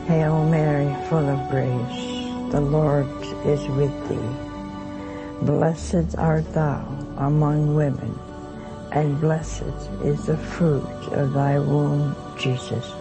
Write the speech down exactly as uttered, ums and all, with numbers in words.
Hail Mary, full of grace, the Lord is with thee. Blessed art thou among women, and blessed is the fruit of thy womb, Jesus.